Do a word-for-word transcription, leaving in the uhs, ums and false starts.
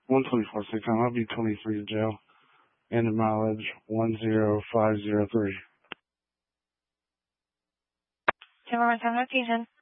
one twenty-four six, I'll be twenty-three to jail. And the mileage one zero five zero three. Ten more time location.